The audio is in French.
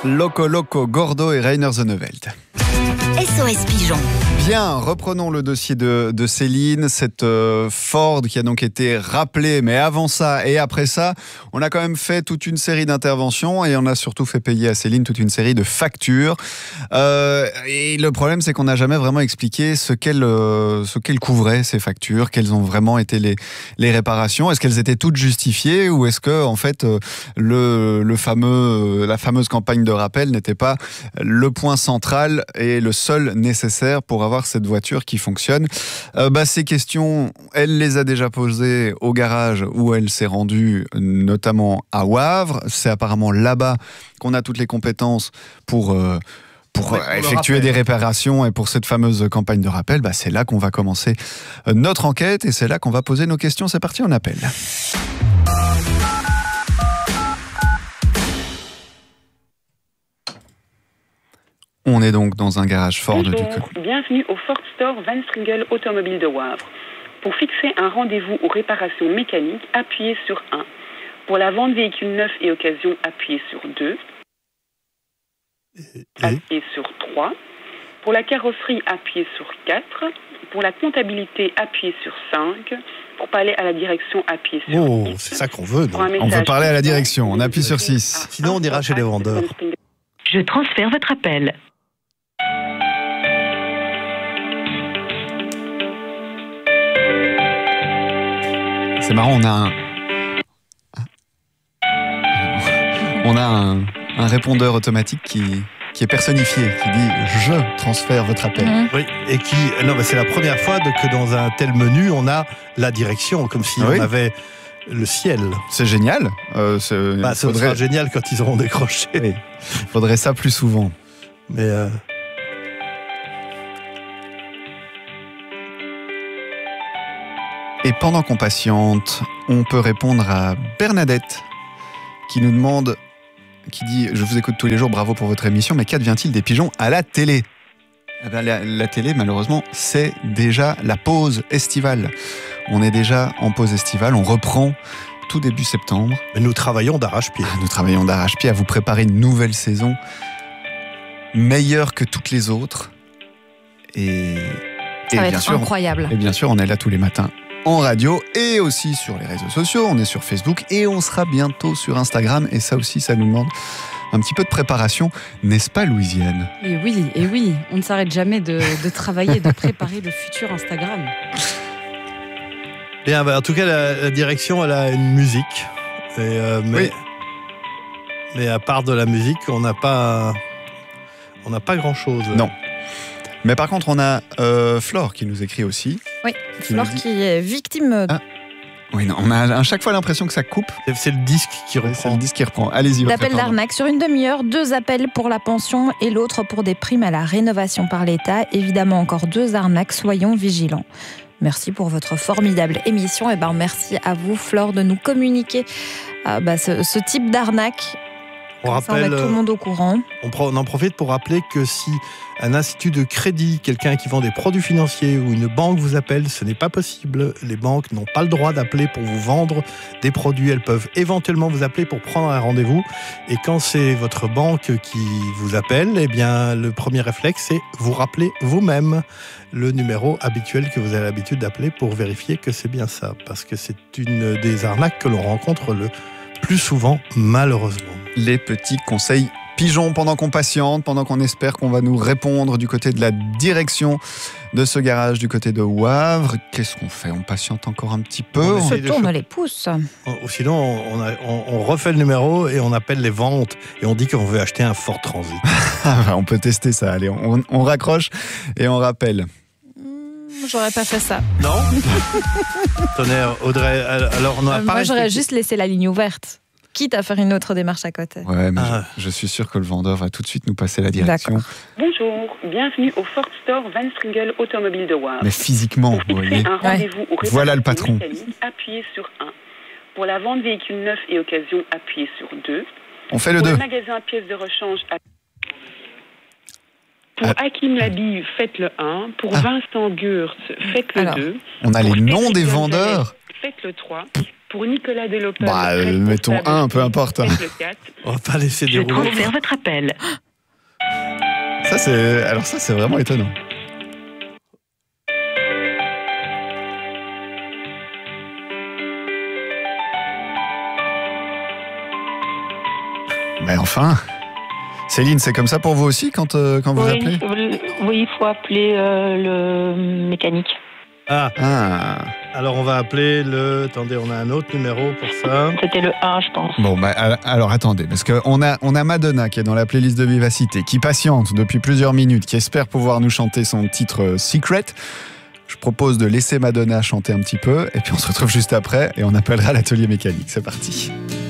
Loco Loco, Gordo et Rainer Zonneveld. SOS Pigeon. Bien, reprenons le dossier de Céline, cette Ford qui a donc été rappelée, mais avant ça et après ça, on a quand même fait toute une série d'interventions et on a surtout fait payer à Céline toute une série de factures. Et le problème, c'est qu'on n'a jamais vraiment expliqué ce qu'elles couvraient, ces factures, quelles ont vraiment été les réparations. Est-ce qu'elles étaient toutes justifiées ou est-ce que, en fait, la fameuse campagne de rappel n'était pas le point central et le seul nécessaire pour avoir cette voiture qui fonctionne. Ces questions, elle les a déjà posées au garage où elle s'est rendue, notamment à Wavre. C'est apparemment là-bas qu'on a toutes les compétences pour effectuer des réparations et pour cette fameuse campagne de rappel. C'est là qu'on va commencer notre enquête et c'est là qu'on va poser nos questions. C'est parti, on appelle. On est donc dans un garage Ford. Bonjour, bienvenue au Ford Store Van Stringel Automobile de Wavre. Pour fixer un rendez-vous aux réparations mécaniques, appuyez sur 1. Pour la vente véhicule neuf et occasion, appuyez sur 2. Appuyez sur 3. Pour la carrosserie, appuyez sur 4. Pour la comptabilité, appuyez sur 5. Pour parler à la direction, appuyez sur 6. Oh, c'est ça qu'on veut. On veut parler à la direction, on appuie sur 6. Sinon, on ira chez les vendeurs. Je transfère votre appel. C'est marrant, on a un répondeur automatique qui est personnifié, qui dit « Je transfère votre appel ». Oui, et c'est la première fois que dans un tel menu, on a la direction, comme si on avait le ciel. C'est génial. Ce sera génial quand ils auront décroché. Oui. Faudrait ça plus souvent. Mais Et pendant qu'on patiente, on peut répondre à Bernadette qui nous demande, qui dit « Je vous écoute tous les jours, bravo pour votre émission, mais qu'advient-il des pigeons à la télé ?» La télé, malheureusement, c'est déjà la pause estivale. On est déjà en pause estivale, on reprend tout début septembre. Mais nous travaillons d'arrache-pied. Nous travaillons d'arrache-pied à vous préparer une nouvelle saison meilleure que toutes les autres. Ça va être incroyable. Et bien sûr, on est là tous les matins en radio et aussi sur les réseaux sociaux. On est sur Facebook et on sera bientôt sur Instagram. Et ça aussi, ça nous demande un petit peu de préparation, n'est-ce pas, Louisiane ? Et oui, on ne s'arrête jamais de travailler, de préparer le futur Instagram. Bien, en tout cas, la direction, elle a une musique. Mais à part de la musique, on n'a pas grand-chose. Non. Mais par contre, on a Flore qui nous écrit aussi. Oui, Flore qui est victime. Oui, non, on a à chaque fois l'impression que ça coupe. C'est le disque qui reprend. C'est le disque qui reprend. Allez-y. D'appel d'arnaque sur une demi-heure, 2 appels pour la pension et l'autre pour des primes à la rénovation par l'État. Évidemment, encore 2 arnaques, soyons vigilants. Merci pour votre formidable émission. Et merci à vous, Flore, de nous communiquer ce type d'arnaque. On rappelle, ça, on met tout le monde au courant. On en profite pour rappeler que si un institut de crédit, quelqu'un qui vend des produits financiers ou une banque vous appelle, ce n'est pas possible. Les banques n'ont pas le droit d'appeler pour vous vendre des produits. Elles peuvent éventuellement vous appeler pour prendre un rendez-vous. Et quand c'est votre banque qui vous appelle, le premier réflexe, c'est vous rappeler vous-même le numéro habituel que vous avez l'habitude d'appeler pour vérifier que c'est bien ça. Parce que c'est une des arnaques que l'on rencontre le plus souvent, malheureusement. Les petits conseils pigeons pendant qu'on patiente, pendant qu'on espère qu'on va nous répondre du côté de la direction de ce garage, du côté de Wavre. Qu'est-ce qu'on fait ? On patiente encore un petit peu. On se tourne les pouces. Sinon, on refait le numéro et on appelle les ventes et on dit qu'on veut acheter un Ford Transit. On peut tester ça. Allez, on raccroche et on rappelle. J'aurais pas fait ça. Non. Tonnerre, Audrey, alors on a pas moi, j'aurais juste laissé la ligne ouverte, quitte à faire une autre démarche à côté. Ouais, mais je suis sûr que le vendeur va tout de suite nous passer la direction. D'accord. Bonjour, bienvenue au Ford Store Van Stringel Automobile de Wavre. Mais physiquement, vous voyez. Un rendez-vous aux voilà le patron. mécaniques, appuyez sur 1. Pour la vente véhicule neuf et occasion, appuyez sur 2. On fait le 2. Pour le magasin pièces de rechange, pour Hakim Labille, faites le 1. Pour Vincent Gurtz, faites le 2. On a les noms des vendeurs. Faites le 3. Pour Nicolas Delopin. Mettons 1, peu importe. Faites le 4. On va pas laisser Je dérouler. transfère votre appel. Ça, c'est vraiment étonnant. Mais enfin, Céline, c'est comme ça pour vous aussi quand vous appelez? Oui, il faut appeler le mécanique. Ah, Ah. alors on va appeler le... Attendez, on a un autre numéro pour ça. C'était le 1, je pense. Bon, alors attendez, parce qu'on a Madonna qui est dans la playlist de Vivacité, qui patiente depuis plusieurs minutes, qui espère pouvoir nous chanter son titre Secret. Je propose de laisser Madonna chanter un petit peu, et puis on se retrouve juste après, et on appellera l'atelier mécanique. C'est parti.